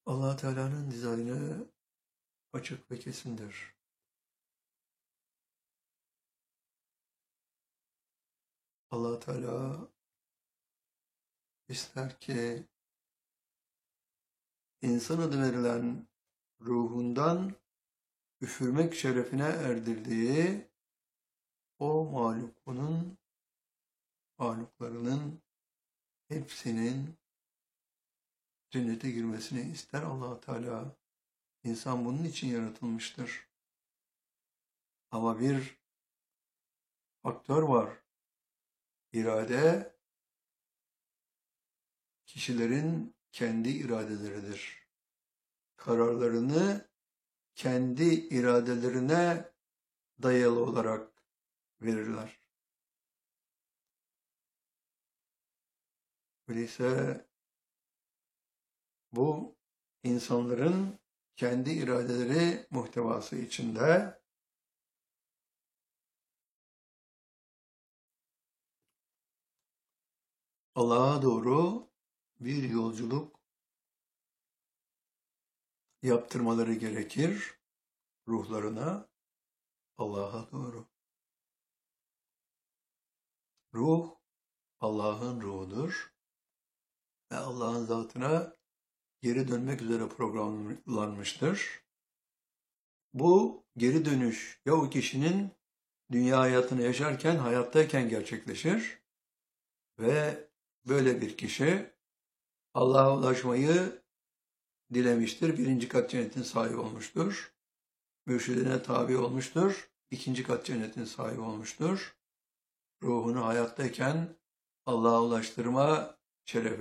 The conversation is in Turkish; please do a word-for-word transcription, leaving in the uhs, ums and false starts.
Allah Teala'nın dizaynı açık ve kesindir. Allah Teala ister ki insan adı verilen ruhundan üfürmek şerefine erdirdiği o mahlukunun, mahluklarının hepsinin cennete girmesini ister Allah Teala. İnsan bunun için yaratılmıştır. Ama bir faktör var. İrade, kişilerin kendi iradeleridir. Kararlarını kendi iradelerine dayalı olarak verirler. Öyleyse bu insanların kendi iradeleri muhtevası içinde Allah'a doğru bir yolculuk yaptırmaları gerekir ruhlarına, Allah'a doğru. Ruh Allah'ın ruhudur ve Allah'ın zatına geri dönmek üzere programlanmıştır. Bu geri dönüş ya o kişinin dünya hayatını yaşarken, hayattayken gerçekleşir ve böyle bir kişi Allah'a ulaşmayı dilemiştir. Birinci kat cennetin sahibi olmuştur. Mürşidine tabi olmuştur. İkinci kat cennetin sahibi olmuştur. Ruhunu hayattayken Allah'a ulaştırma şerefi